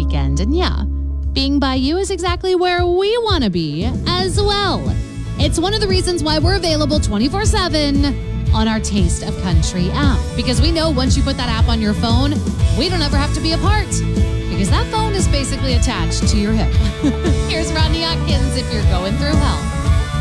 weekend. And yeah, being by you is exactly where we want to be as well. It's one of the reasons why we're available 24/7 on our Taste of Country app. Because we know once you put that app on your phone, we don't ever have to be apart. Because that phone is basically attached to your hip. Here's Rodney Atkins if you're going through hell.